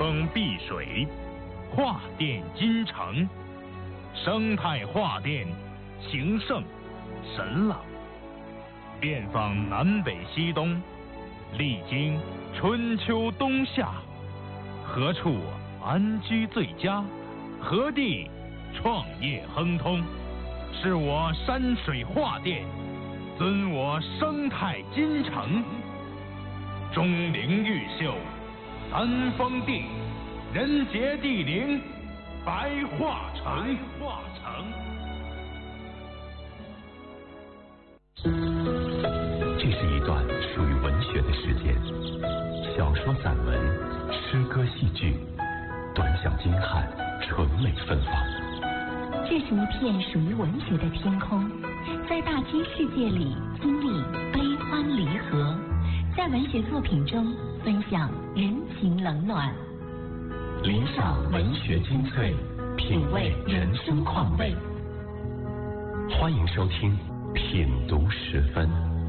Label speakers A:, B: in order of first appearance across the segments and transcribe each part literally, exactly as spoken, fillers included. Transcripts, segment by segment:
A: 风碧水，画电金城，生态画电，情圣神朗，遍访南北西东，历经春秋冬夏，何处安居最佳？何地创业亨通？是我山水画电，尊我生态金城。钟灵毓秀，三峰地，人杰地灵，白化城。白化城。
B: 这是一段属于文学的时间，小说、散文、诗歌、戏剧，短小精悍，纯美芬芳。
C: 这是一片属于文学的天空，在大千世界里经历悲欢离合，在文学作品中分享人情冷暖，
B: 聆赏文学精粹，品味人生况味。欢迎收听品读十分。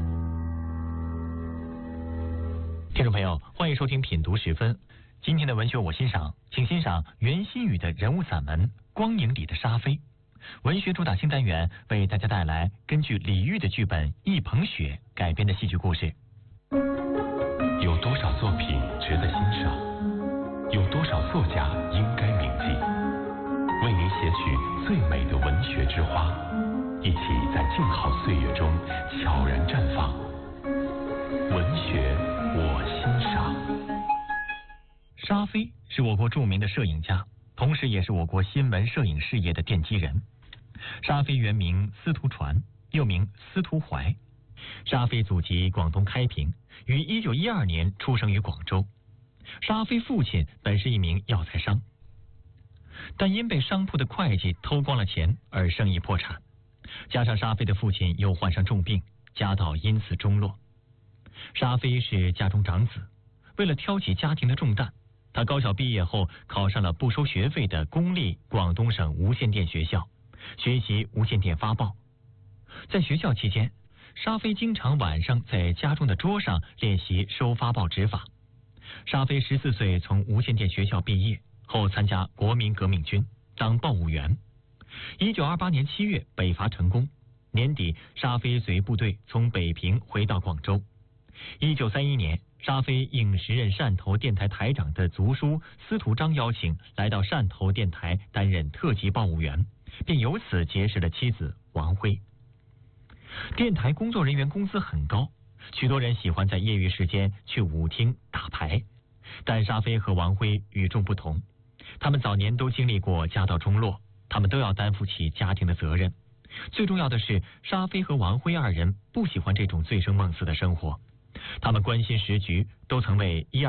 D: 听众朋友，欢迎收听品读十分。今天的文学我欣赏，请欣赏袁心瑀的人物散文《光影里的沙飞》。文学主打新单元为大家带来根据李煜的剧本《一捧雪》改编的戏剧故事。
B: 有多少作品值得欣赏？有多少作家应该铭记？为您写取最美的文学之花，一起在静好岁月中悄然绽放。文学我欣赏。
D: 沙飞是我国著名的摄影家，同时也是我国新闻摄影事业的奠基人。沙飞原名司徒传，又名司徒怀。沙飞祖籍广东开平，于一九一二年出生于广州。沙飞父亲本是一名药材商，但因被商铺的会计偷光了钱而生意破产，加上沙飞的父亲又患上重病，家道因此中落。沙飞是家中长子，为了挑起家庭的重担，他高校毕业后考上了不收学费的公立广东省无线电学校，学习无线电发报。在学校期间，沙飞经常晚上在家中的桌上练习收发报执法。沙飞十四岁从无线电学校毕业后，参加国民革命军当报务员。一九二八年七月北伐成功，年底沙飞随部队从北平回到广州。一九三一年，沙飞应时任汕头电台台长的族叔司徒章邀请，来到汕头电台担任特级报务员，并由此结识了妻子王辉。电台工作人员工资很高，许多人喜欢在业余时间去舞厅打牌，但沙飞和王辉与众不同，他们早年都经历过家道中落，他们都要担负起家庭的责任。最重要的是，沙飞和王辉二人不喜欢这种醉生梦死的生活，他们关心时局，都曾为一